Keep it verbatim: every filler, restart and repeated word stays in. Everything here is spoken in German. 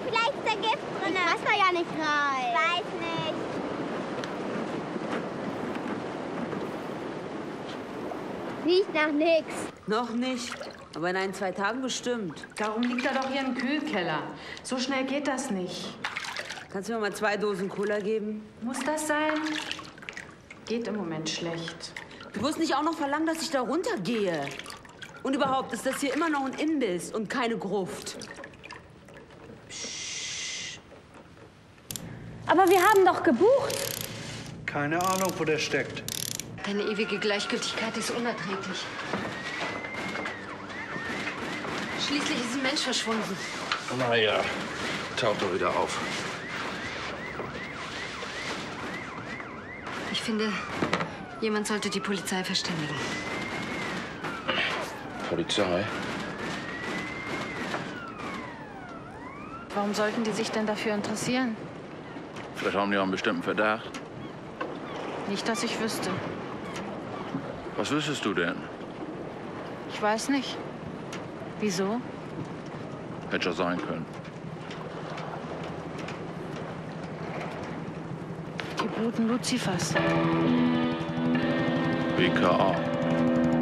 vielleicht ist da Gift drin. Ich pass da ja nicht rein. Weiß nicht. Riecht nach nix. Noch nicht, aber in ein, zwei Tagen bestimmt. Darum liegt da doch hier ein Kühlkeller. So schnell geht das nicht. Kannst du mir mal zwei Dosen Cola geben? Muss das sein? Geht im Moment schlecht. Du wirst nicht auch noch verlangen, dass ich da runtergehe. Und überhaupt ist das hier immer noch ein Imbiss und keine Gruft. Psst. Aber wir haben doch gebucht. Keine Ahnung, wo der steckt. Deine ewige Gleichgültigkeit ist unerträglich. Schließlich ist ein Mensch verschwunden. Na ja, taucht doch wieder auf. Ich finde, jemand sollte die Polizei verständigen. Polizei? Warum sollten die sich denn dafür interessieren? Vielleicht haben die auch einen bestimmten Verdacht. Nicht, dass ich wüsste. Was wüsstest du denn? Ich weiß nicht. Wieso? Hätte ja sein können. Die Bluten Luzifers. B K A.